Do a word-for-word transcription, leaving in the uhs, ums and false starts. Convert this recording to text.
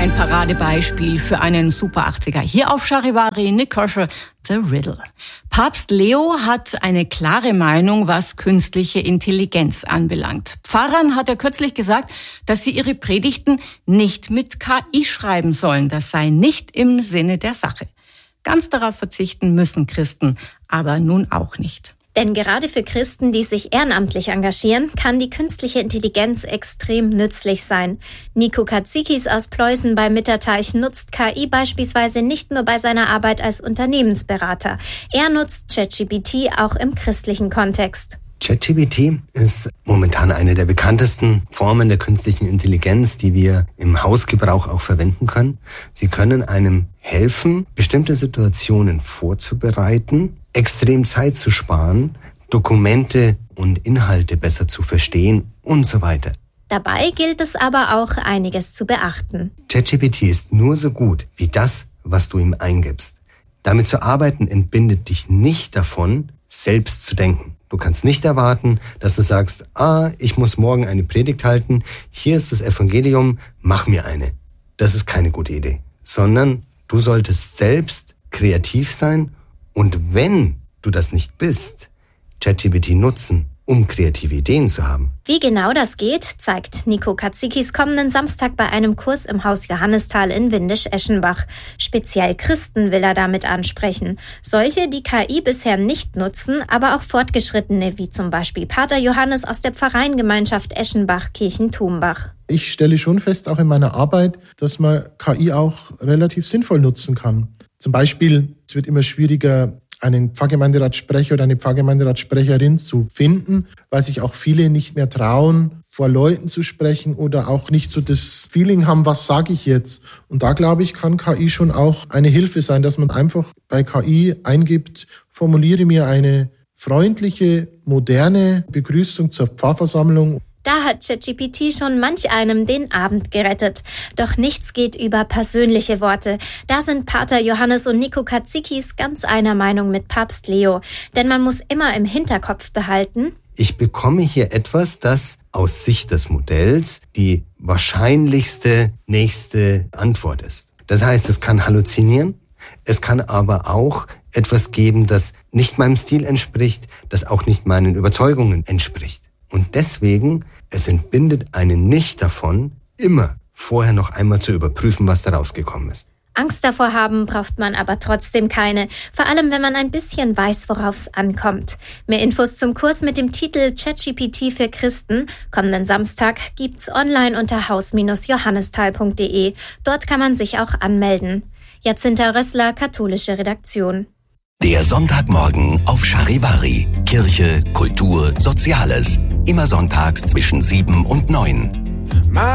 ein Paradebeispiel für einen Super achtziger. Hier auf Charivari, Nick Kershaw, The Riddle. Papst Leo hat eine klare Meinung, was künstliche Intelligenz anbelangt. Pfarrern hat er kürzlich gesagt, dass sie ihre Predigten nicht mit K I schreiben sollen. Das sei nicht im Sinne der Sache. Ganz darauf verzichten müssen Christen, aber nun auch nicht. Denn gerade für Christen, die sich ehrenamtlich engagieren, kann die künstliche Intelligenz extrem nützlich sein. Nico Katzikis aus Pleußen bei Mitterteich nutzt K I beispielsweise nicht nur bei seiner Arbeit als Unternehmensberater. Er nutzt ChatGPT auch im christlichen Kontext. ChatGPT ist momentan eine der bekanntesten Formen der künstlichen Intelligenz, die wir im Hausgebrauch auch verwenden können. Sie können einem helfen, bestimmte Situationen vorzubereiten, extrem Zeit zu sparen, Dokumente und Inhalte besser zu verstehen und so weiter. Dabei gilt es aber auch, einiges zu beachten. ChatGPT ist nur so gut wie das, was du ihm eingibst. Damit zu arbeiten entbindet dich nicht davon, selbst zu denken. Du kannst nicht erwarten, dass du sagst, ah, ich muss morgen eine Predigt halten, hier ist das Evangelium, mach mir eine. Das ist keine gute Idee. Sondern du solltest selbst kreativ sein und wenn du das nicht bist, ChatGPT nutzen, um kreative Ideen zu haben. Wie genau das geht, zeigt Nico Katzikis kommenden Samstag bei einem Kurs im Haus Johannisthal in Windisch-Eschenbach. Speziell Christen will er damit ansprechen. Solche, die K I bisher nicht nutzen, aber auch Fortgeschrittene, wie zum Beispiel Pater Johannes aus der Pfarreiengemeinschaft Eschenbach-Kirchen-Tumbach. Ich stelle schon fest, auch in meiner Arbeit, dass man K I auch relativ sinnvoll nutzen kann. Zum Beispiel, es wird immer schwieriger, einen Pfarrgemeinderatsprecher oder eine Pfarrgemeinderatsprecherin zu finden, weil sich auch viele nicht mehr trauen, vor Leuten zu sprechen oder auch nicht so das Feeling haben, was sage ich jetzt. Und da, glaube ich, kann K I schon auch eine Hilfe sein, dass man einfach bei K I eingibt, formuliere mir eine freundliche, moderne Begrüßung zur Pfarrversammlung. Da hat ChatGPT schon manch einem den Abend gerettet. Doch nichts geht über persönliche Worte. Da sind Pater Johannes und Nico Katzikis ganz einer Meinung mit Papst Leo. Denn man muss immer im Hinterkopf behalten: Ich bekomme hier etwas, das aus Sicht des Modells die wahrscheinlichste nächste Antwort ist. Das heißt, es kann halluzinieren, es kann aber auch etwas geben, das nicht meinem Stil entspricht, das auch nicht meinen Überzeugungen entspricht. Und deswegen, es entbindet einen nicht davon, immer vorher noch einmal zu überprüfen, was da rausgekommen ist. Angst davor haben braucht man aber trotzdem keine, vor allem wenn man ein bisschen weiß, worauf es ankommt. Mehr Infos zum Kurs mit dem Titel ChatGPT für Christen kommenden Samstag gibt's online unter haus Bindestrich johannisthal punkt de. Dort kann man sich auch anmelden. Jacinta Rössler, katholische Redaktion. Der Sonntagmorgen auf Charivari. Kirche, Kultur, Soziales. Immer sonntags zwischen sieben und neun.